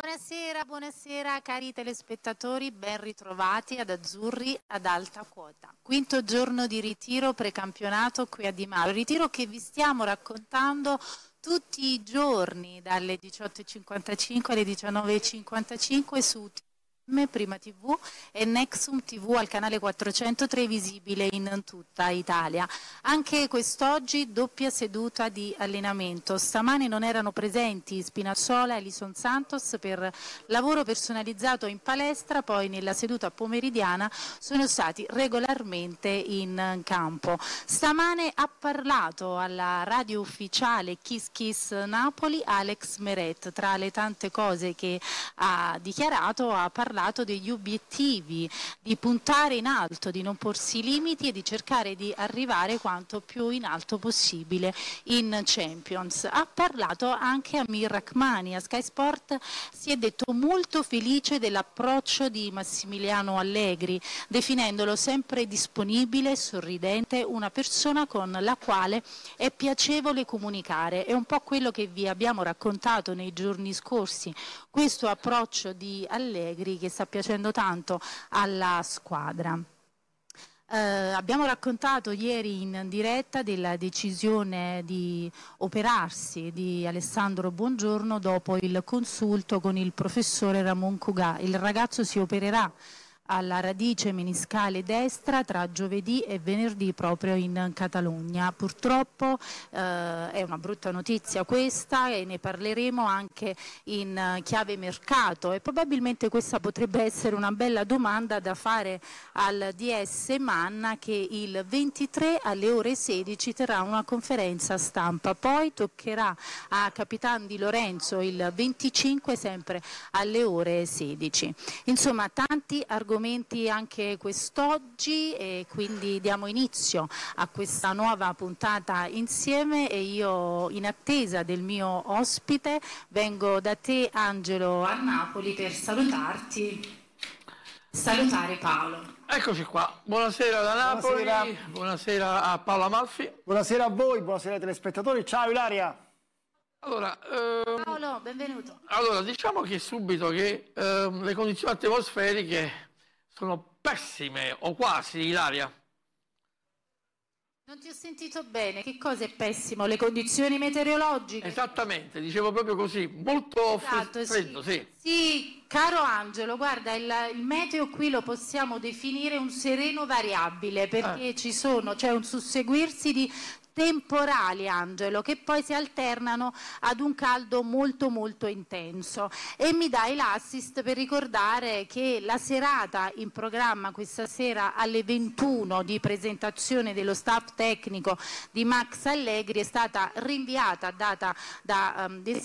Buonasera, buonasera cari telespettatori, ben ritrovati ad Azzurri ad alta quota. Quinto giorno di ritiro precampionato qui a Di Maro, ritiro che vi stiamo raccontando tutti i giorni dalle 18.55 alle 19.55 su Prima TV e Nexum TV al canale 403 visibile in tutta Italia. Anche quest'oggi doppia seduta di allenamento. Stamani non erano presenti Spinazzola e Alison Santos per lavoro personalizzato in palestra, poi nella seduta pomeridiana sono stati regolarmente in campo. Stamane ha parlato alla radio ufficiale Kiss Kiss Napoli Alex Meret. Tra le tante cose che ha dichiarato, ha parlato degli obiettivi, di puntare in alto, di non porsi limiti e di cercare di arrivare quanto più in alto possibile in Champions. Ha parlato anche Amir Rachmani, a Sky Sport si è detto molto felice dell'approccio di Massimiliano Allegri, definendolo sempre disponibile, sorridente, una persona con la quale è piacevole comunicare. È un po' quello che vi abbiamo raccontato nei giorni scorsi, questo approccio di Allegri che sta piacendo tanto alla squadra. Abbiamo raccontato ieri in diretta della decisione di operarsi di Alessandro Buongiorno dopo il consulto con il professore Ramon Cugà. Il ragazzo si opererà alla radice meniscale destra tra giovedì e venerdì proprio in Catalogna. Purtroppo è una brutta notizia questa e ne parleremo anche in chiave mercato e probabilmente questa potrebbe essere una bella domanda da fare al DS Manna, che il 23 alle ore 16 terrà una conferenza stampa, poi toccherà a Capitan Di Lorenzo il 25 sempre alle ore 16. Insomma, tanti argomenti anche quest'oggi e quindi diamo inizio a questa nuova puntata insieme e io, in attesa del mio ospite, vengo da te Angelo a Napoli per salutare Paolo. Eccoci qua, buonasera da Napoli, buonasera a Paolo Amalfi. Buonasera a voi, buonasera ai telespettatori, ciao Ilaria. Allora, Paolo, benvenuto. Allora, diciamo che subito che le condizioni atmosferiche sono pessime, o quasi, Ilaria. Non ti ho sentito bene, che cosa è pessimo? Le condizioni meteorologiche? Esattamente, dicevo proprio così, molto freddo, sì. Sì, caro Angelo, guarda, il meteo qui lo possiamo definire un sereno variabile, perché c'è un susseguirsi di temporali, Angelo, che poi si alternano ad un caldo molto molto intenso, e mi dai l'assist per ricordare che la serata in programma questa sera alle 21 di presentazione dello staff tecnico di Max Allegri è stata rinviata, data da